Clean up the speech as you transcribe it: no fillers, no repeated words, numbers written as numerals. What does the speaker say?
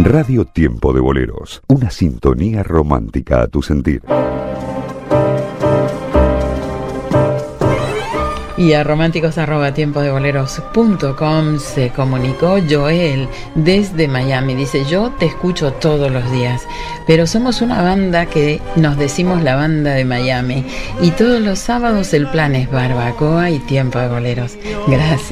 Radio Tiempo de Boleros, una sintonía romántica a tu sentir. Y a románticos@tiempodeboleros.com se comunicó Joel desde Miami. Dice: yo te escucho todos los días, pero somos una banda que nos decimos la banda de Miami. Y todos los sábados el plan es barbacoa y tiempo de boleros. Gracias.